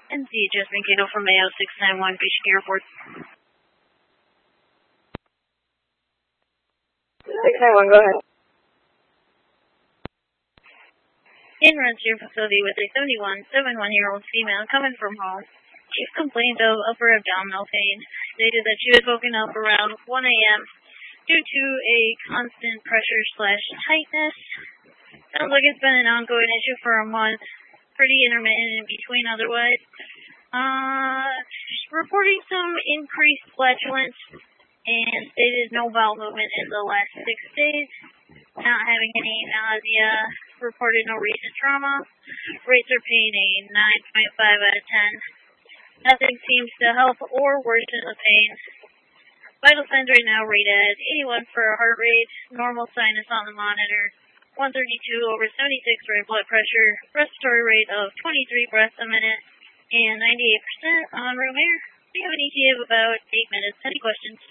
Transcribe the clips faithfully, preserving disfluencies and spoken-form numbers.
N C Adjustment Cato from A O six nine one, Bishop Airport. six nine one, go ahead. In runs to your facility with a seventy-one, seventy-one-year-old female coming from home. She complained of upper abdominal pain. Stated that she was woken up around one A M due to a constant pressure slash tightness. Sounds like it's been an ongoing issue for a month. Pretty intermittent in between otherwise. Uh, reporting some increased flatulence and stated no bowel movement in the last six days. Not having any nausea. Reported no recent trauma. Rates are pain a nine point five out of ten. Nothing seems to help or worsen the pain. Vital signs right now rated as eighty-one for heart rate, normal sinus on the monitor, one thirty-two over seventy-six for blood pressure, respiratory rate of twenty-three breaths a minute, and ninety-eight percent on room air. We have an E T A of about eight minutes. Any questions?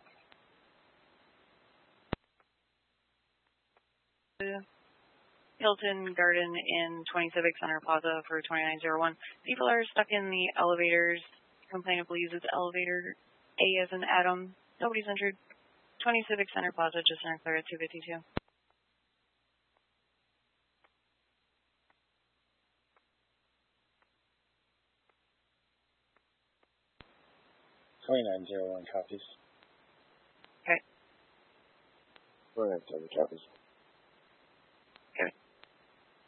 Hilton Garden in twenty Civic Center Plaza for twenty-nine oh one. People are stuck in the elevators. Complaint believes it's elevator A as in Adam. Nobody's injured. twenty Civic Center Plaza, just center clear at two fifty-two. twenty-nine oh one copies. Okay. twenty-nine oh one copies.